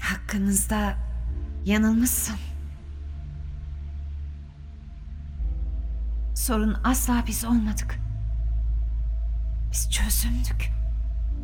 Hakkınızda yanılmışsın. Sorun asla biz olmadık. Biz çözümdük.